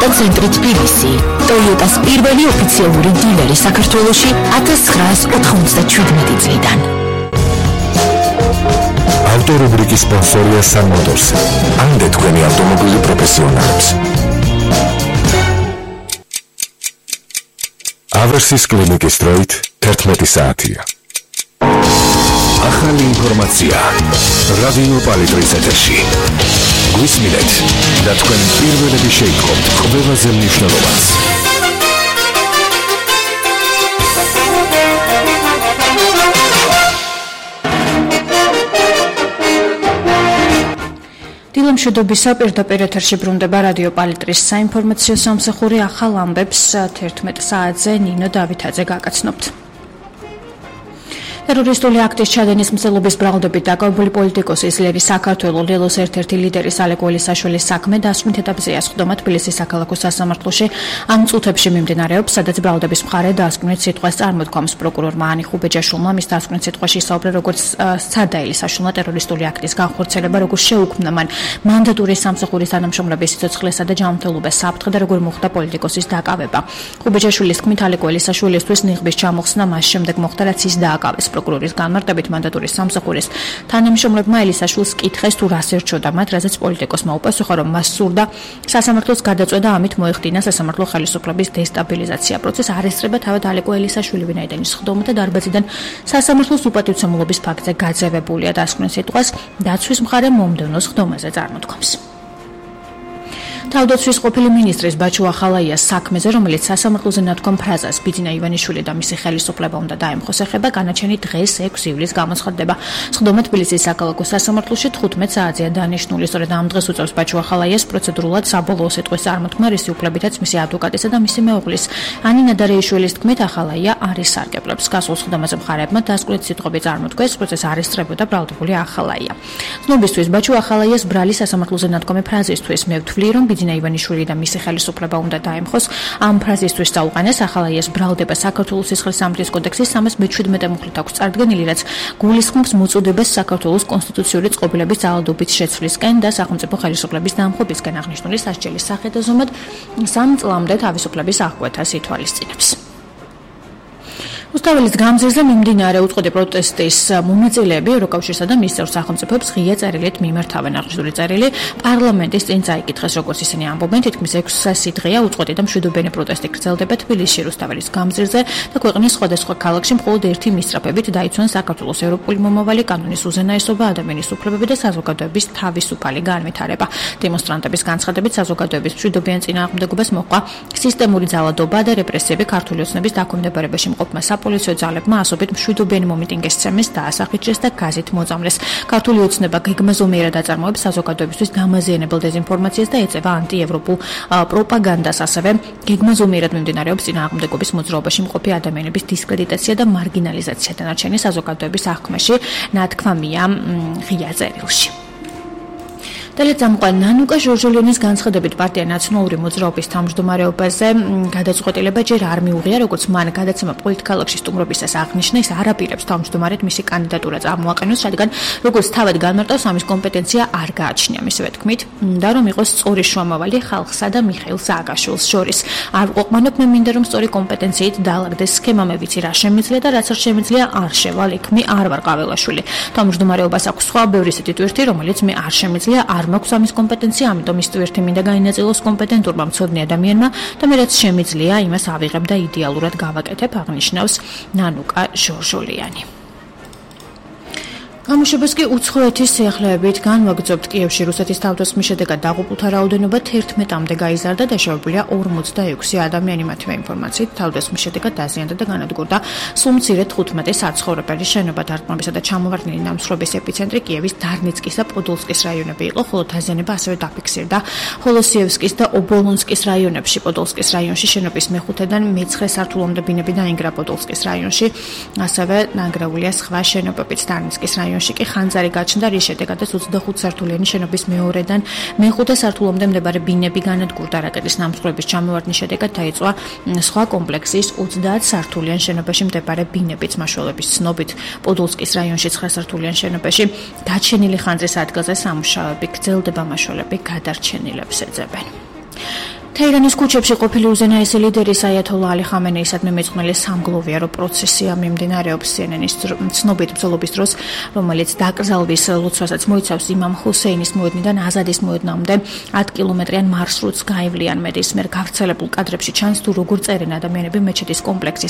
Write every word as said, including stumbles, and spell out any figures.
ავტოცენტრი თბილისი, Toyota-ს პირველი ოფიციალური დილერი საქართველოში ათას ცხრაას ოთხმოცდაშვიდმეტი წლიდან. ავტორუბრიკის სპონსორია Sun Motors. ამდე თქვენი ავტომობილი პროფესიონალებს. ავერსის კლინიკის დროით თერთმეტი საათია. ახალი ინფორმაცია რადიო პალიტრის ეთერში. გვისმინეთ და თქვენ პირველები შეიტყობთ ყველაზე მნიშვნელოვანს. დილამშვიდობისა პირდაპირ ეთერში ბრუნდება რადიო პალიტრის საინფორმაციო სამსახური ახალ ამბებს თერთმეტ საათზე ნინო დავითაძე გაგაცნობთ. ტერორისტული აქტის ჩადენის მცდელობის ბრალდებით დაკავებული პოლიტიკოსის ლევი საქართველოს ლელოს ერთ-ერთი ლიდერის ალეკ ველისაშვილის საქმე დასვით ეტაპზეა სხდომა თბილისის საქალაქო სასამართლოში ამ წუთებში მიმდინარეობს, სადაც ბრალდების მხარე დასკვნით სიტყვას წარმოთქვამს. პროკურორმა ანი ხუბეჯაშვილმა მის დასკვნით სიტყვაში ისაუბრა, როგორც სცადა ელისაშვილმა ტერორისტული აქტის განხორციელება, როგორც შეუქმნა მან მანდატური სამსახურის თანამშრომლების სიცოცხლესა და ჯანმრთელობას საფრთხე და როგორ მოხდა პოლიტიკოსის დაკავება. ხუბეჯაშვილის თქმით, ალეკ ველისაშვილისთვის ნიღბის ჩამოხსნა მას შემდეგ მოხდა, რაც ის დააკავეს. პროკურორის განმარტებით მანდატურის სამსახურის თანამშრომლებმა ელისაშვილს კითხეს თუ რას ერჩოდა მათ, რაზეც პოლიტიკოსმა უპასუხა, რომ მას სურდა სასამართლოს გადაწყვეტა, ამით მოეხდინა სასამართლო ხელისუფლების დესტაბილიზაცია. პროცესს არ ესწრება თავად ალეკო ელისაშვილი, ვინაიდან ის სხდომათა დარბაზიდან სასამართლოს უპატივცემულობის ფაქტზე გაძევებულია. დასკვნით სიტყვას დაცვის მხარე მომდევნო სხდომაზე წარმოთქვამს. თავდაცვის ყოფილი მინისტრის ბაჩუ ახალაიას საქმეზე, რომელიც სასამართლოზე ნათქვამ ფრაზას ბიძინა ივანიშვილი და მისი ხელისუფლება უნდა დაემხოს ეხება, განაჩენი დღეს ექვსი ივლისს გამოცხადდება. სხდომა თბილისის საქალაქო სასამართლოში თხუთმეტ საათზეა დანიშნული. სწორედ ამ დღეს უწევს ბაჩუ ახალაიას პროცედურულად საბოლოო სიტყვის წარმოთქმა რისი უფლებითაც მისი ადვოკატისა და მისი მეუღლის ანი ნადარეიშვილის თქმით, ახალაია არ ისარგებლებს. გასულ სხდომაზე მხარეებმა დასკვნით სიტყვები წარმოთქვეს, პროცესს არ ესწრებოდა ბრალდებული ახალაია. ცნობისთვის ბაჩუ ახალაიას ბრალი სასამართლოზე ნათქვამი ფრაზისთვის მე ვთვლი, რომ ბიძინა ივანიშვილი და მისი ხელისუფლება უნდა დაემხოს. ამ ფრაზისთვის წაუყენეს ახალაიას ბრალდება საქართველოს სისხლისამართლის კოდექსის სამას მეჩვიდმეტე მუხლით აქვს წარდგენილი, რაც გულისხმობს მოწოდებას საქართველოს კონსტიტუციური წყობილების ძალადობის შეცვლისკენ და სახელმწიფო ხელისუფლების დამხობისკენ. აღნიშნული სასჯელის სახელმწიფოდ სამ წლამდე თავისუფლების აღკვეთას ითვალისწინებს. უსტაველის გამზირზე მიმდინარე უწყოდი პროტესტის მონაწილეები ევროკავშირსა და მის წევრ სახელმწიფოებს ღია წერილით მიმართავენ. აღნიშნული წერილი პარლამენტის წინ წაიკითხეს, როგორც ისინი ამბობენ, თითქმის ექვსი დღეა უწყოდი და მშვიდობიანი პროტესტი გრძელდება თბილისში, რუსთაველის გამზირზე და ქვეყნის სხვადასხვა ქალაქში მხოლოდ ერთი მისწრაფებით დაიცვან საქართველოს ევროპული მომავალი, კანონის უზენაესობა, ადამიანის უფლებები და საზოგადოების თავისუფალი განვითარება. დემონსტრანტების განცხადებით, საზოგადოების მშვიდობიან წინააღმდეგობას მოჰყვა სისტემური ძალადობა და რეპრესიები ქართული ოცნების დაქვემდებარებაში მყოფმა პოლიციო ძალებმა ასობით მშვიდობიანი მომიტინგეს ცემეს და ასახიჭეს და გაზით მოწამლეს. ქართული ოცნება გეგმაზომიერად აწარმოებს საზოგადოებისთვის დამაზიანებელ დეზინფორმაციას და ეწევა ანტიევროპულ პროპაგანდას. ასევე გეგმაზომიერად მიმდინარეობს წინააღმდეგობის მოძრაობაში მყოფი ადამიანების დისკრედიტაცია და მარგინალიზაცია. დანარჩენი საზოგადოების აღქმაში ნათქვამია ღია წერილში. ტელეწამყვან ნანუკა ჟორჟოლიანის განცხადებით პარტია ნაციონალური მოძრაობის თავმჯდომარეობაზე გადაწყვეტილება ჯერ არ მიუღია, როგორც მან გადაცემა პოლიტკალაქში სტუმრობისას აღნიშნა, ის არ აპირებს თავმჯდომარედ მისი კანდიდატურა წარმოაყენოს, რადგან როგორც თავად განმარტავს, ამის კომპეტენცია არ გააჩნია. მისივე თქმით, უნდა რომ იყოს სწორი შუამავალი ხალხსა და მიხეილ სააკაშვილს შორის. არ ვყოყმანობ, მე მინდა რომ სწორი კომპეტენციით დაალაგდეს სქემა, მე ვიცი რა შემიძლია და რაც არ შემიძლია არ შევალ იქ. მე არ ვარ ყაველაშვილი. თავმჯდომარეობას აქვს სხვა ბევრი ისეთი ტვირთი, რომელიც მე არ შემიძლია არ მაქვს ამის კომპეტენცია, ამიტომ ის ტვირთი მინდა გაინაწილოს კომპეტენტურმა მცოდნე ადამიანმა და მე რაც შემიძლია, იმას ავიღებ და იდეალურად გავაკეთებ, აღნიშნავს ნანუკა ჟორჟოლიანი. გამოშვებას კი უცხოეთის სიახლეებით განვაგრძობთ. კიევში რუსეთის თავდასხმის შედეგად დაღუპულთა რაოდენობა თერთმეტამდე გაიზარდა და შეუძლია ორმოცდაექვსი ადამიანი. მათივე ინფორმაციით, თავდასხმის შედეგად დაზიანდა და განადგურდა სულ მცირე თხუთმეტი საცხოვრებელი შენობა. დარტყმებისა და ჩამოვარდნილი ნამსხვრევების ეპიცენტრი კიევის დარნიცკის და პოდოლსკის რაიონები იყო, ხოლო დაზიანება ასევე დაფიქსირდა ჰოლოსიევსკის და ობოლონსკის რაიონებში. პოდოლსკის რაიონში შენობის მეხუთედან მეცხრე სართულამდე ბინები დაინგრა. პოდოლსკის რაიონში ასევე ნანგრეულია სხვა შენობებიც. დარნიცკის რაიონში კი ხანძარი გაჩნდა, რის შედეგადაც ოცდახუთ სართულიანი შენობის მეორედან მეხუთე სართულამდე მდებარე ბინები განადგურდა. რაკეტის ნამსხვრევების ჩამოვარდნის შედეგად დაიწყო სხვა კომპლექსის ოცდაათ სართულიან შენობაში მდებარე ბინებიც. მაშველების ცნობით, პოდოლსკის რაიონში ცხრა სართულიან შენობაში გაჩენილი ხანძრის ადგილზე სამუშაოები გრძელდება, მაშველები გადარჩენილებს ეძებენ. თეირანის ქუჩებში ყოფილი უზენაესი ლიდერის აიათოლა ალი ხამენეისადმი მიძღვნილი სამგლოვიარო პროცესია მიმდინარეობს C N N-ის ცნობით ბრძოლობის დროს, რომელიც დაკრძალვის ლოცვასაც მოიცავს იმამ ჰუსეინის მოედნიდან აზადის მოედნამდე ათი კილომეტრიან მარშრუტს გაივლიან. მედიის მიერ გავრცელებულ კადრებში ჩანს თუ როგორ წერენ ადამიანები მეჩეთის კომპლექსის